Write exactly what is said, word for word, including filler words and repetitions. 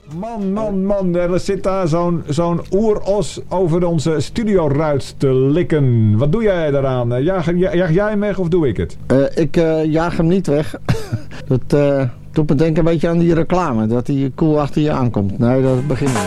Man, man, man, er zit daar zo'n zo'n oeros over onze studioruit te likken. Wat doe jij daaraan? Jaag, jaag jij hem weg of doe ik het? Uh, ik uh, jaag hem niet weg. Dat uh, doet me denken een beetje aan die reclame. Dat die koel achter je aankomt. Nee, dat begint niet.